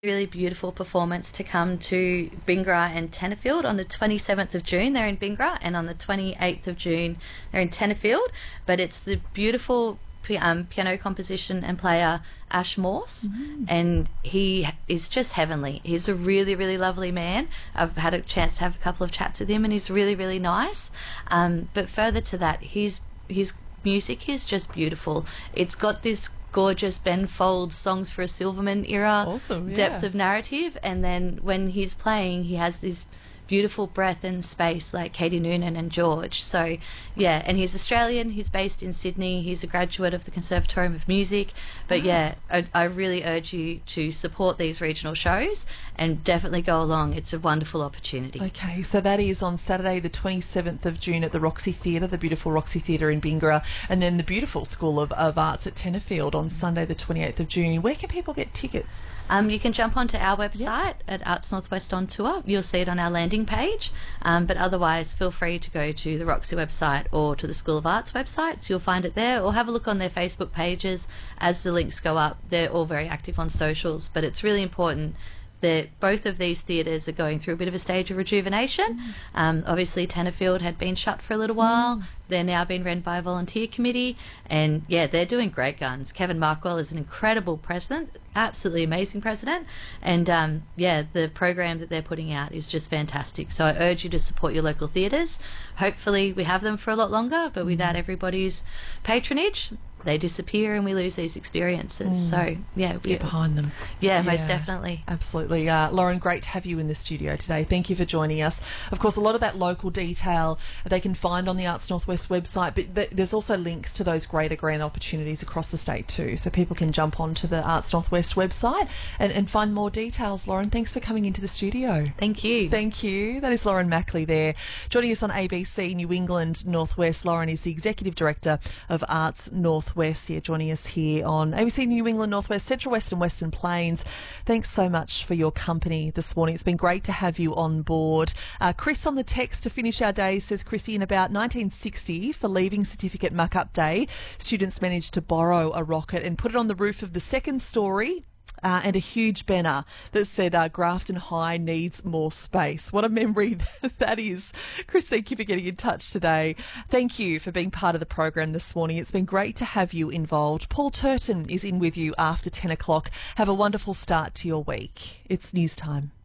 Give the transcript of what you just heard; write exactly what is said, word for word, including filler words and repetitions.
really beautiful performance to come to Bingara and Tenterfield on the twenty-seventh of June. They're in Bingara, and on the twenty-eighth of June they're in Tenterfield. But it's the beautiful um, piano composition and player Ash Morse, mm-hmm. and he is just heavenly. He's a really, really lovely man. I've had a chance to have a couple of chats with him, and he's really, really nice. Um, but further to that, his his music is just beautiful. It's got this gorgeous Ben Folds Songs for a Silverman era awesome, yeah. depth of narrative, and then when he's playing he has this beautiful breadth and space like Katie Noonan and George. So yeah, and he's Australian, he's based in Sydney, he's a graduate of the Conservatorium of Music. But oh. yeah, I, I really urge you to support these regional shows and definitely go along. It's a wonderful opportunity. Okay, so that is on Saturday the twenty-seventh of June at the Roxy Theatre, the beautiful Roxy Theatre in Bingara, and then the beautiful School of, of Arts at Tenterfield on Sunday the twenty-eighth of June. Where can people get tickets? Um, you can jump onto our website yep. at Arts Northwest on Tour. You'll see it on our landing page, um, but otherwise feel free to go to the Roxy website or to the School of Arts websites. You'll find it there, or have a look on their Facebook pages as the links go up. They're all very active on socials, but it's really important that both of these theatres are going through a bit of a stage of rejuvenation. Mm. Um, obviously Tenterfield had been shut for a little while. Mm. They're now being run by a volunteer committee, and yeah, they're doing great guns. Kevin Markwell is an incredible president, absolutely amazing president, and um, yeah, the program that they're putting out is just fantastic. So I urge you to support your local theatres. Hopefully we have them for a lot longer, but without everybody's patronage, they disappear and we lose these experiences. Mm. So yeah, we get behind them. Yeah, yeah, most definitely. Absolutely. Uh, Lauren, great to have you in the studio today. Thank you for joining us. Of course, a lot of that local detail they can find on the Arts Northwest website, but th- there's also links to those greater grant opportunities across the state too, so people can jump onto the Arts Northwest website and, and find more details. Lauren, thanks for coming into the studio. Thank you. Thank you. That is Lauren Mackley there, joining us on A B C New England Northwest. Lauren is the Executive Director of Arts Northwest. West, yeah, joining us here on A B C New England Northwest, Central West and Western Plains. Thanks so much for your company this morning. It's been great to have you on board. Uh, Chris on the text to finish our day says, Chrissy, in about nineteen sixty, for Leaving Certificate Muck-Up Day, students managed to borrow a rocket and put it on the roof of the second story. Uh, and a huge banner that said uh, Grafton High needs more space. What a memory that is. Chris, thank you for getting in touch today. Thank you for being part of the program this morning. It's been great to have you involved. Paul Turton is in with you after ten o'clock. Have a wonderful start to your week. It's news time.